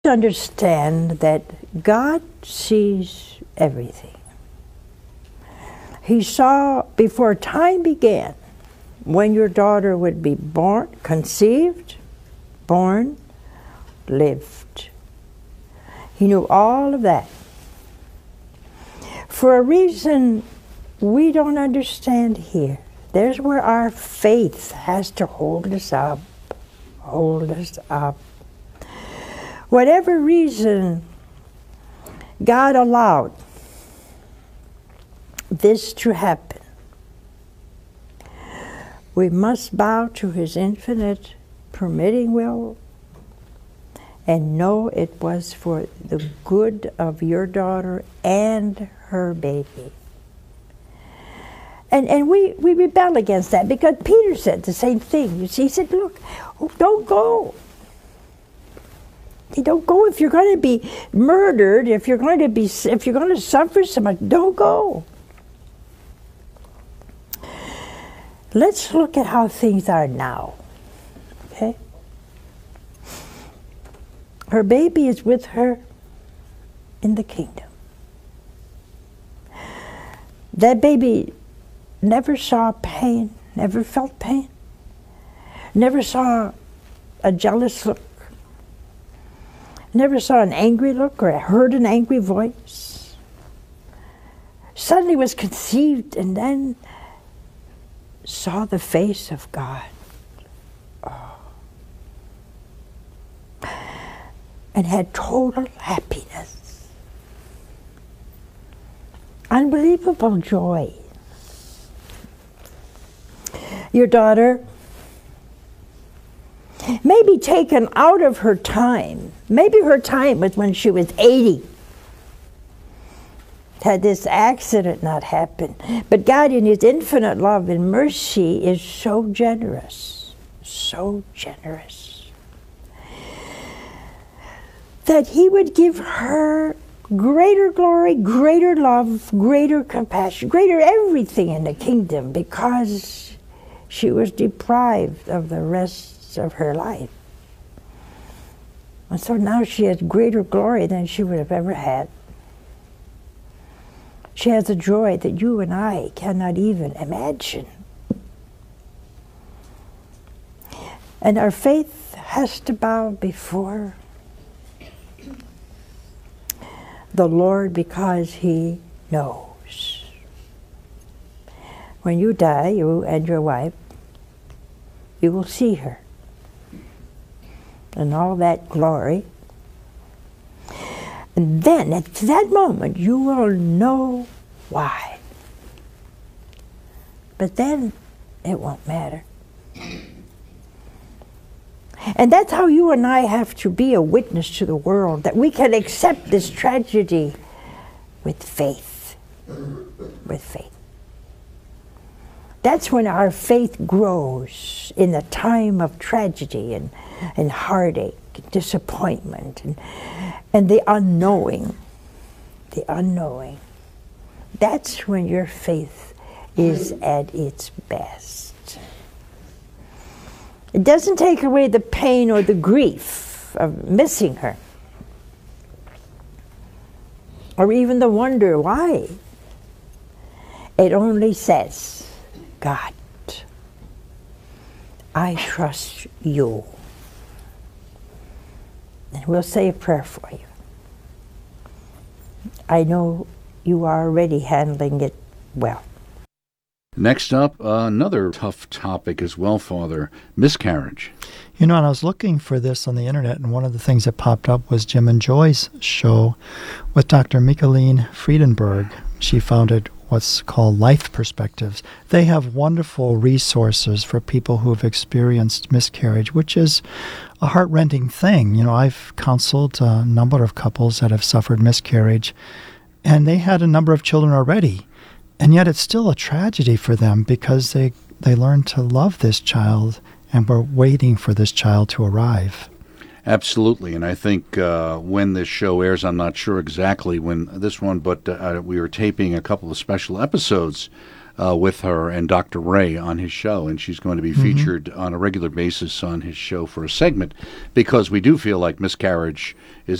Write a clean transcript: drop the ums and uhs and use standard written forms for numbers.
Understand that God sees everything. He saw before time began when your daughter would be born, conceived, born, lived. He knew all of that. For a reason we don't understand here. There's where our faith has to hold us up. Hold us up. Whatever reason God allowed this to happen, we must bow to His infinite permitting will and know it was for the good of your daughter and her baby. And we rebel against that because Peter said the same thing. You see, he said, look, don't go. Don't go if you're going to be murdered, if you're going to suffer so much, don't go. Let's look at how things are now. Okay? Her baby is with her in the kingdom. That baby never saw pain, never felt pain, never saw a jealous look, never saw an angry look or heard an angry voice. Suddenly was conceived and then saw the face of God. Oh. And had total happiness. Unbelievable joy. Your daughter may be taken out of her time. Maybe her time was when she was 80. Had this accident not happened. But God, in His infinite love and mercy, is so generous, that He would give her greater glory, greater love, greater compassion, greater everything in the kingdom because she was deprived of the rest of her life. And so now she has greater glory than she would have ever had. She has a joy that you and I cannot even imagine. And our faith has to bow before the Lord because He knows. When you die, you and your wife, you will see her in all that glory. And then, at that moment, you will know why. But then, it won't matter. And that's how you and I have to be a witness to the world, that we can accept this tragedy with faith. With faith. That's when our faith grows in the time of tragedy and heartache, and disappointment, and the unknowing. The unknowing. That's when your faith is at its best. It doesn't take away the pain or the grief of missing her, or even the wonder why. It only says, God, I trust you. And we'll say a prayer for you. I know you are already handling it well. Next up, another tough topic as well, Father, miscarriage. You know, and I was looking for this on the internet, and one of the things that popped up was Jim and Joy's show with Dr. Micheline Friedenberg. She founded what's called Life Perspectives. They have wonderful resources for people who have experienced miscarriage, which is a heart-rending thing. You know, I've counseled a number of couples that have suffered miscarriage, and they had a number of children already. And yet it's still a tragedy for them because they learned to love this child and were waiting for this child to arrive. Absolutely, and I think when this show airs, I'm not sure exactly when this one, but we were taping a couple of special episodes with her and Dr. Ray on his show, and she's going to be featured on a regular basis on his show for a segment, because we do feel like miscarriage is